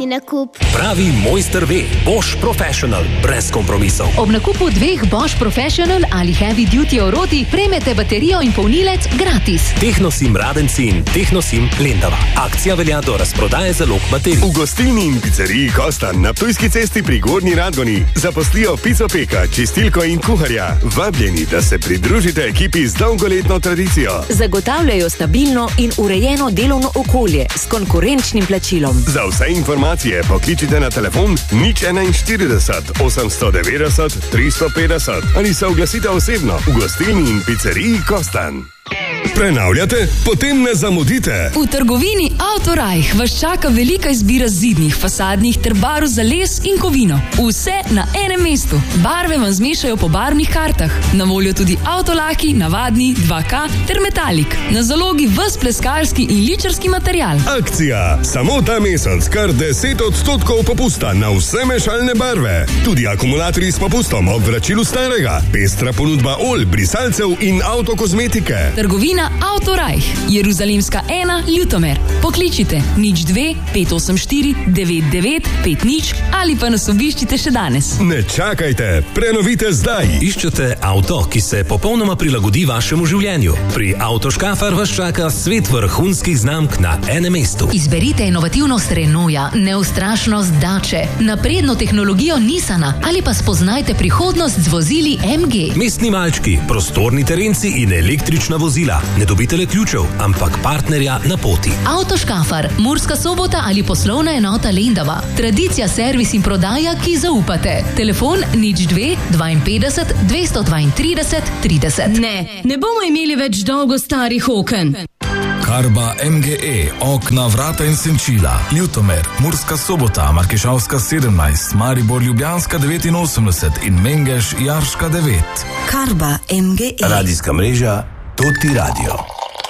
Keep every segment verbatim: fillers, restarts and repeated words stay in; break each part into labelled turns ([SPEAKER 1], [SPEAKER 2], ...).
[SPEAKER 1] nakup.
[SPEAKER 2] Pravi mojster ve, Bosch Professional, brez kompromisov.
[SPEAKER 3] Ob nakupu dveh Bosch Professional ali Heavy Duty oroti prejmete baterijo in polnilec gratis.
[SPEAKER 2] Tehnosim Radenci in Tehnosim Lendava. Akcija velja do razprodaje zalog baterij.
[SPEAKER 4] V gostilni in pizzeriji Kostan na Ptujski cesti pri Gornji Radgoni zaposlijo picopeka, čistilko in kuharja. Vabljeni, da se pridružite ekipi z dolgoletno tradicijo.
[SPEAKER 5] Zagotavljajo stabilno in urejeno delovno okolje s konkurenčnim plačilom.
[SPEAKER 4] Za vse informacije pokličite na telefon nič enainštirideset osemsto devetdeset tristo petdeset ali se oglasite osebno v gostilni in pizzeriji Kostan. Prenavljate? Potem ne zamudite!
[SPEAKER 6] V trgovini Autorajh vas čaka velika izbira zidnih, fasadnih ter barv za les in kovino. Vse na enem mestu. Barve vam zmešajo po barvnih kartah. Na voljo tudi avtolaki, navadni, dva K ter metalik. Na zalogi ves pleskarski in ličarski material.
[SPEAKER 4] Akcija! Samo ta mesec kar deset odstotkov popusta na vse mešalne barve. Tudi akumulatorji s popustom ob vračilu starega. Pestra ponudba olj, brisalcev in avtokozmetike.
[SPEAKER 6] Trgovina Autorajh, Jeruzalemska ena, Ljutomer. Pokličite nič dve pet osem štiri devet devet pet nič ali pa nas obiščite še danes.
[SPEAKER 4] Ne čakajte, prenovite zdaj.
[SPEAKER 2] Iščete avto, ki se popolnoma prilagodi vašemu življenju. Pri Avtoškafar vas čaka svet vrhunskih znamk na enem mestu.
[SPEAKER 3] Izberite inovativnost Renaulta, neustrašnost Dače, napredno tehnologijo Nissana ali pa spoznajte prihodnost z vozili M G.
[SPEAKER 2] Mestni malčki, prostorni terenci in električna vozila. Ne dobite le ključev, ampak partnerja na poti.
[SPEAKER 3] Avtoškafar, Murska Sobota ali poslovna enota Lendava. Tradicija, servis in prodaja, ki zaupate. Telefon nič dve dvainpetdeset dvesto dvaintrideset trideset.
[SPEAKER 6] Ne, ne bomo imeli več dolgo starih oken.
[SPEAKER 7] Karba M G E, okna, vrata in senčila. Ljutomer, Murska Sobota, Markešavska sedemnajst, Maribor Ljubljanska devetinosemdeset in Mengeš Jarška devet.
[SPEAKER 5] Karba M G E.
[SPEAKER 8] Radijska mreža Toti Radio.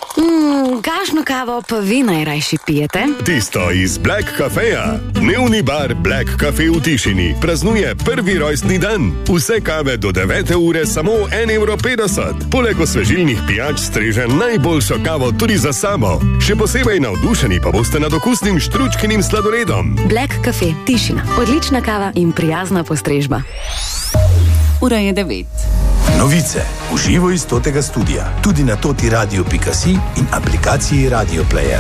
[SPEAKER 5] Mm, kakšno kavo pa vi najrajši pijete?
[SPEAKER 4] Tisto iz Black Cafeja. Dnevni bar Black Cafe v Tišini praznuje prvi rojstni dan. Vse kave do devete ure samo en evro petdeset. Poleg osvežilnih pijač streže najboljšo kavo tudi za sabo. Še posebej navdušeni pa boste nad okusnim štručkinim sladoledom.
[SPEAKER 5] Black Cafe, Tišina. Odlična kava in prijazna postrežba.
[SPEAKER 9] Ura je devet.
[SPEAKER 8] Novice v živo iz Totega studia, tudi na totiradio pika si in aplikaciji Radio Player.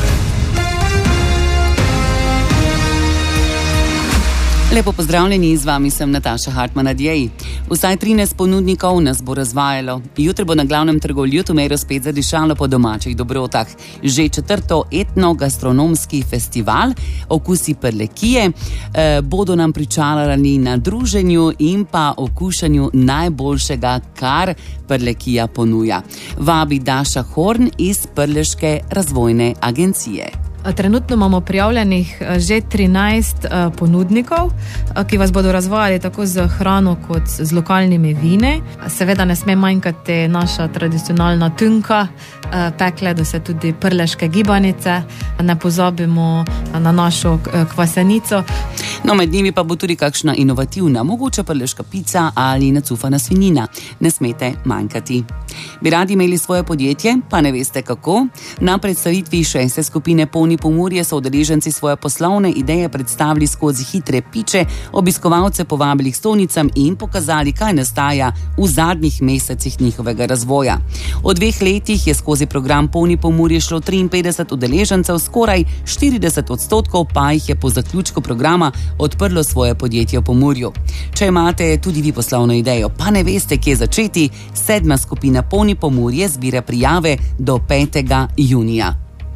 [SPEAKER 9] Lepo pozdravljeni, z vami sem Nataša Hartmann-Adjej. Vsaj trinajst ponudnikov nas bo razvajalo. Jutri bo na glavnem trgu v Ljutomeru spet zadišalo po domačih dobrotah. Že četrto etno-gastronomski festival Okusi Prlekije eh, bodo nam pričarali na druženju in pa okušanju najboljšega, kar Prlekija ponuja. Vabi Daša Horn iz Prleške razvojne agencije.
[SPEAKER 10] Trenutno imamo prijavljenih že trinajst uh, ponudnikov, uh, ki vas bodo razvajali tako z hrano kot z lokalnimi vini. Seveda ne sme manjkati naša tradicionalna tunka, uh, pekle da se tudi prleške gibanice, ne pozabimo na našo uh, kvasenico.
[SPEAKER 9] No, med njimi pa bo tudi kakšna inovativna, mogoče prleška pica ali nacufana svinjina. Ne smete manjkati. Bi radi imeli svoje podjetje, pa ne veste kako? Na predstavitvi šeste skupine Polni Pomurje so udeleženci svoje poslovne ideje predstavili skozi hitre piče, obiskovalce povabili k stojnicam in pokazali, kaj nastaja v zadnjih mesecih njihovega razvoja. Od dveh letih je skozi program Polni Pomurje šlo triinpetdeset udeležencev, skoraj štirideset odstotkov pa jih je po zaključku programa odprlo svoje podjetje v Pomurju. Če imate tudi vi poslovno idejo, pa ne veste, kje začeti, sedma skupina Polni Pomurje zbira prijave do petega junija.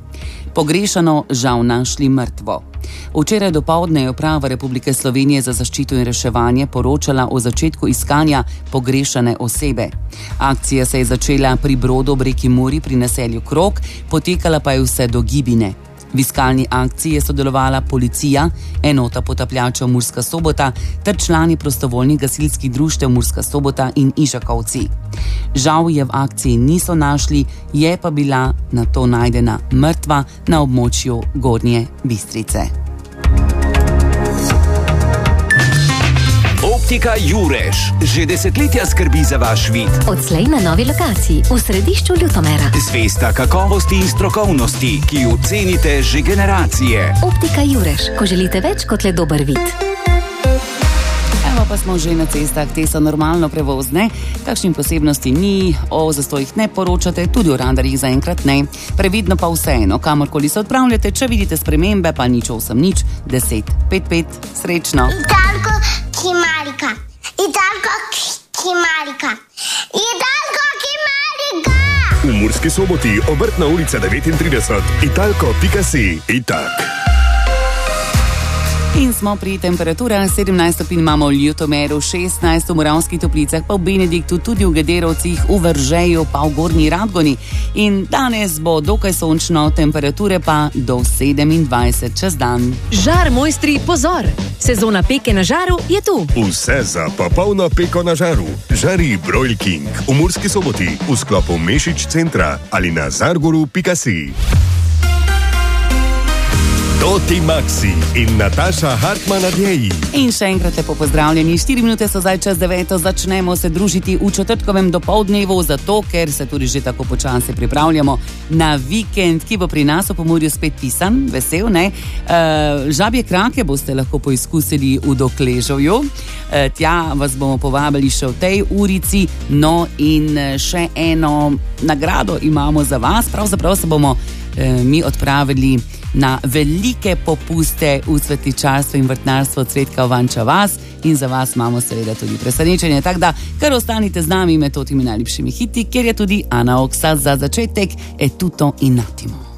[SPEAKER 9] Pogrešano, žal našli mrtvo. Včeraj dopoldne je Uprava Republike Slovenije za zaščito in reševanje poročala o začetku iskanja pogrešane osebe. Akcija se je začela pri Brodu ob reki Muri pri naselju Krog, potekala pa je vse do Gibine. V iskalni akciji je sodelovala policija, enota potapljačev Murska Sobota ter člani prostovoljnih gasilskih društev Murska Sobota in Ižakovci. Žal je v akciji niso našli, je pa bila nato najdena mrtva na območju Gornje Bistrice.
[SPEAKER 1] Optika Jurež že desetletja skrbi za vaš vid.
[SPEAKER 11] Odslej na novi lokaciji v središču Ljutomera.
[SPEAKER 1] Zvesta kakovosti in strokovnosti, ki jo cenite že generacije.
[SPEAKER 11] Optika Jurež, ko želite več kot le dober vid.
[SPEAKER 9] Evo pa smo že na cestah, te so normalno prevozne, kakšnim posebnosti ni, o zastojih ne poročate, tudi o radarjih zaenkrat ne. Previdno pa vseeno, kamorkoli se odpravljate, če vidite spremembe, pa nič osem nič, deset pet pet, srečno.
[SPEAKER 12] Italko Kimarika, Italko Kimarika, Italko Kimarika.
[SPEAKER 4] V Murski Soboti, Obrtna ulica devetintrideset, italko pika si, itak.
[SPEAKER 9] In smo pri temperaturah, sedemnajst stopinj imamo v Ljutomeru, šestnajst v Moravskih Toplicah, pa v Benediktu, tudi v Gederovcih, v Veržeju, pa v Gornji Radgoni. In danes bo dokaj sončno, temperature pa do sedemindvajset čez dan.
[SPEAKER 5] Žar mojstri, pozor! Sezona peke na žaru je tu.
[SPEAKER 4] Vse za popolno peko na žaru. Žari Broil King v Murski Soboti, v sklopu Mešič centra ali na zargoru pika si. Toti Maxi in Nataša Hartman-Adjeji.
[SPEAKER 9] In še enkrat lepo pozdravljeni. Štiri minute so zdaj čas deveto, začnemo se družiti v četrtkovem dopoldnevu, zato ker se tudi že tako počasi pripravljamo na vikend, ki bo pri nas v Pomurju spet pisan, vesel, ne? E, žabje krake boste lahko poizkusili v Dokležovju. E, tja vas bomo povabili še v tej urici, no in še eno nagrado imamo za vas. Pravzaprav se bomo e, mi odpravili na velike popuste v cvetličarstvu in vrtnarstvu Cvetka Ovanča vas in za vas imamo seveda tudi presenečenje, tako da kar ostanite z nami med totimi najljubšimi hiti, kjer je tudi Ana Oksa za začetek, E tutto in attimo.